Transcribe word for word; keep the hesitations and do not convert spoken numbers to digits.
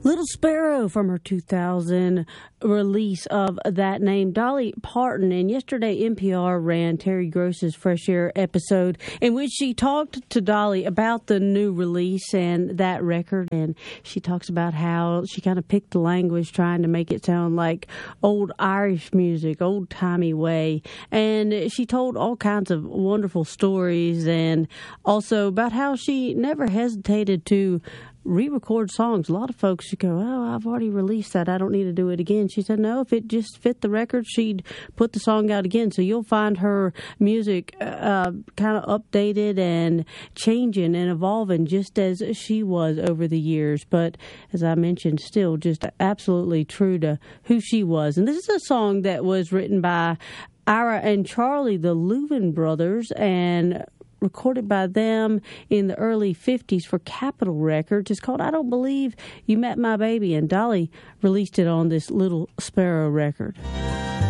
Little Sparrow from her two thousand release of that name, Dolly Parton. And yesterday, N P R ran Terry Gross's Fresh Air episode in which she talked to Dolly about the new release and that record. And she talks about how she kind of picked the language, trying to make it sound like old Irish music, old-timey way. And she told all kinds of wonderful stories, and also about how she never hesitated to re-record songs. A lot of folks you go, oh, I've already released that, I don't need to do it again. She said no, if it just fit the record, she'd put the song out again. So you'll find her music uh, kind of updated and changing and evolving just as she was over the years. But as I mentioned, still just absolutely true to who she was. And this is a song that was written by Ira and Charlie, the Louvin brothers, and recorded by them in the early fifties for Capitol Records. It's called I Don't Believe You Met My Baby, and Dolly released it on this Little Sparrow record.